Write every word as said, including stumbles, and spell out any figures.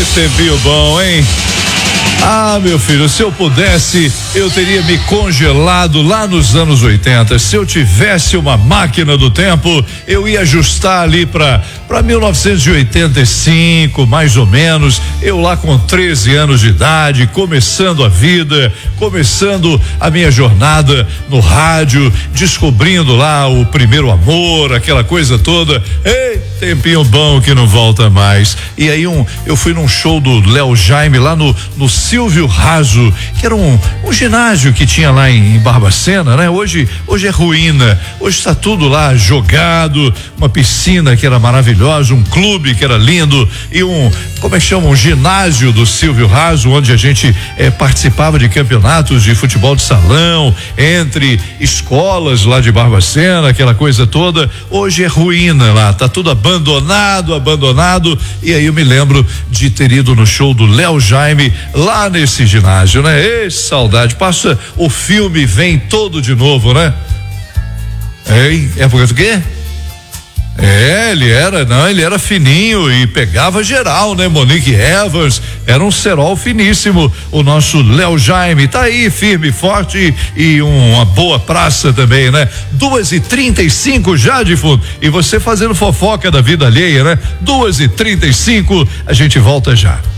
tempinho bom, hein? Ah, meu filho, se eu pudesse, eu teria me congelado lá nos anos oitenta. Se eu tivesse uma máquina do tempo, eu ia ajustar ali para para mil novecentos e oitenta e cinco, mais ou menos. Eu lá com treze anos de idade, começando a vida, começando a minha jornada no rádio, descobrindo lá o primeiro amor, aquela coisa toda. Ei, tempinho bom que não volta mais. E aí um, eu fui num show do Léo Jaime lá no no Silvio Raso, que era um, um ginásio que tinha lá em, em Barbacena, né? Hoje, hoje é ruína, hoje está tudo lá jogado, uma piscina que era maravilhosa, um clube que era lindo e um, como é que chama, um ginásio do Silvio Raso, onde a gente eh, participava de campeonatos de futebol de salão, entre escolas lá de Barbacena, aquela coisa toda. Hoje é ruína lá, tá tudo abandonado, abandonado, e aí eu me lembro de ter ido no show do Léo Jaime lá nesse ginásio, né? Ei, saudade, passa o filme, vem todo de novo, né? Ei, é por quê? É, ele era, não, ele era fininho e pegava geral, né? Monique Evans, era um cerol finíssimo, o nosso Léo Jaime, tá aí firme, forte e uma boa praça também, né? Duas e trinta e cinco já de fundo, e você fazendo fofoca da vida alheia, né? Duas e trinta e cinco, a gente volta já.